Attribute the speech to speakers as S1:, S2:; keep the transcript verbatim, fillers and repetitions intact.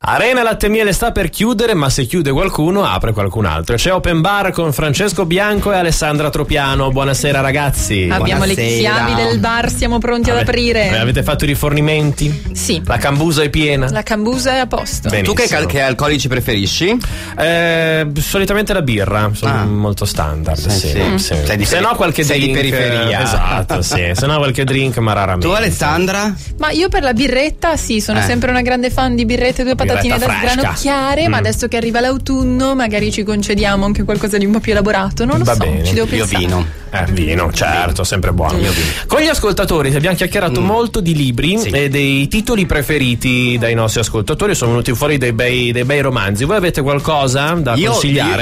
S1: Arena Latte e Miele sta per chiudere, ma se chiude qualcuno apre qualcun altro. C'è Open Bar con Francesco Bianco e Alessandra Tropiano. Buonasera ragazzi.
S2: Abbiamo
S3: Buonasera.
S2: le chiavi del bar, siamo pronti ad
S1: Ave-
S2: aprire.
S1: Avete fatto i rifornimenti?
S2: Sì.
S1: La cambusa è piena?
S2: La cambusa è a posto.
S1: Benissimo.
S3: Tu che, cal- che alcolici preferisci?
S1: Eh, solitamente la birra, sono
S3: Ah.
S1: molto standard.
S3: Sì,
S1: Sì,
S3: sì.
S1: sì.
S3: Sei di
S1: Se
S3: peri-
S1: no qualche
S3: sei di
S1: drink.
S3: periferia.
S1: eh, Esatto, sì. Se no qualche drink, ma raramente.
S3: Tu Alessandra?
S2: Ma io per la birretta, sì, sono
S3: Eh.
S2: sempre una grande fan di birrette e due patatine
S1: Birretta
S2: da
S1: fresca.
S2: sgranocchiare, ma
S1: Mm.
S2: adesso che arriva l'autunno magari ci concediamo anche qualcosa di un po' più elaborato, non lo
S1: Va
S2: so,
S1: bene.
S2: ci devo
S3: Io
S2: pensare.
S3: vino.
S1: Eh, vino, certo, sempre buono. Con gli ascoltatori abbiamo chiacchierato
S3: Mm.
S1: molto di libri
S3: Sì.
S1: e dei titoli preferiti dai nostri ascoltatori. Sono venuti fuori dei bei, dei bei romanzi. Voi avete qualcosa da
S3: Io-
S1: consigliare?